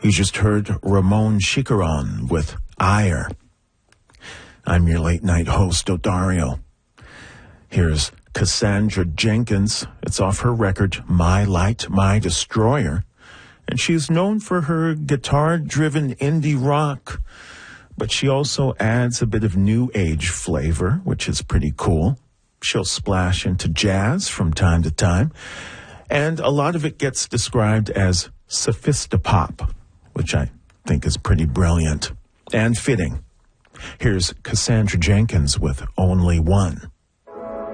You just heard Ramon Chicaron with Ire. I'm your late-night host, Odario. Here's Cassandra Jenkins. It's off her record, My Light, My Destroyer. And she's known for her guitar-driven indie rock, but she also adds a bit of new age flavor, which is pretty cool. She'll splash into jazz from time to time, and a lot of it gets described as sophistopop, which I think is pretty brilliant and fitting. Here's Cassandra Jenkins with Only One.